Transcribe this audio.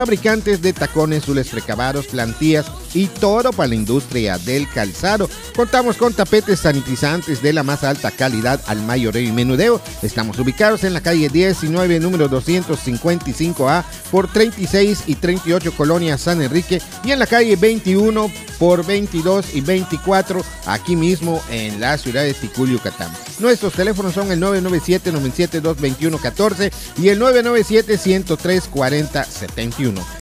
fabricantes de tacones, zules precabados, plantillas y todo para la industria del calzado. Contamos con tapetes sanitizantes de la más alta calidad al mayoreo y menudeo. Estamos ubicados en la calle 19, número 255A, por 36 y 38, Colonia San Enrique, y en la calle 21 por 22 y 24, aquí mismo en la ciudad de Ticul, Yucatán. Nuestros teléfonos son el 997-972-2114 y el 997-103-4071.